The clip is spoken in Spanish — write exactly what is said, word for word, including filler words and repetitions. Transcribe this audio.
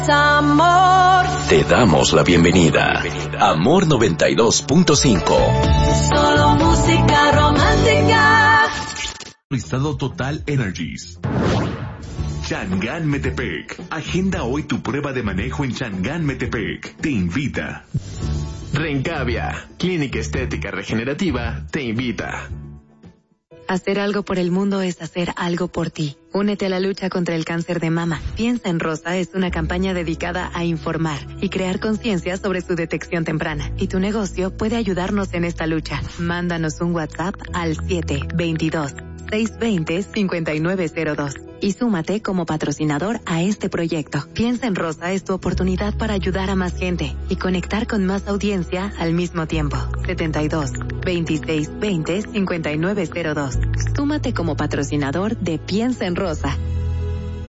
Amor. Te damos la bienvenida. Amor noventa y dos punto cinco. Solo música romántica. Listado Total Energies. Changán Metepec. Agenda hoy tu prueba de manejo en Changán Metepec. Te invita. Rencavia, Clínica Estética Regenerativa, te invita. Hacer algo por el mundo es hacer algo por ti. Únete a la lucha contra el cáncer de mama. Piensa en Rosa es una campaña dedicada a informar y crear conciencia sobre su detección temprana. Y tu negocio puede ayudarnos en esta lucha. Mándanos un WhatsApp al siete veintidós, seiscientos veinte, cincuenta y nueve cero dos y súmate como patrocinador a este proyecto. Piensa en Rosa es tu oportunidad para ayudar a más gente y conectar con más audiencia al mismo tiempo. setenta y dos, veintiséis, veinte, cincuenta y nueve cero dos. Súmate como patrocinador de Piensa en Rosa